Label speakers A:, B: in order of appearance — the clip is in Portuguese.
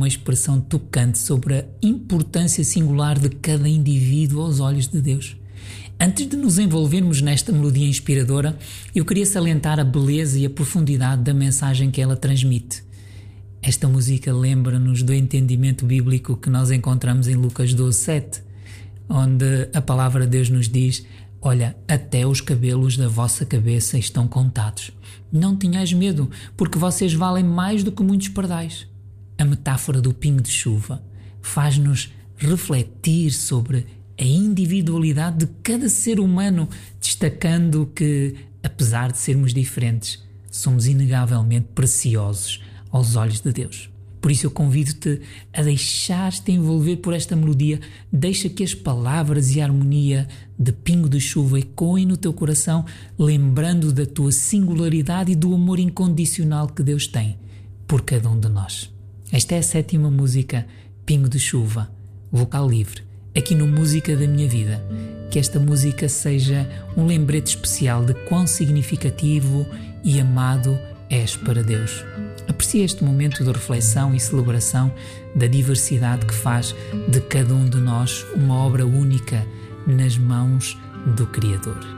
A: uma expressão tocante sobre a importância singular de cada indivíduo aos olhos de Deus. Antes de nos envolvermos nesta melodia inspiradora, eu queria salientar a beleza e a profundidade da mensagem que ela transmite. Esta música lembra-nos do entendimento bíblico que nós encontramos em Lucas 12:7, onde a palavra de Deus nos diz: olha, até os cabelos da vossa cabeça estão contados. Não tenhais medo, porque vocês valem mais do que muitos pardais. A metáfora do pingo de chuva faz-nos refletir sobre a individualidade de cada ser humano, destacando que, apesar de sermos diferentes, somos inegavelmente preciosos aos olhos de Deus. Por isso eu convido-te a deixar-te envolver por esta melodia. Deixa que as palavras e a harmonia de pingo de chuva ecoem no teu coração, lembrando da tua singularidade e do amor incondicional que Deus tem por cada um de nós. Esta é a 7ª música, Pingo de Chuva, vocal livre, aqui no Música da Minha Vida. Que esta música seja um lembrete especial de quão significativo e amado és para Deus. Aprecia este momento de reflexão e celebração da diversidade que faz de cada um de nós uma obra única nas mãos do Criador.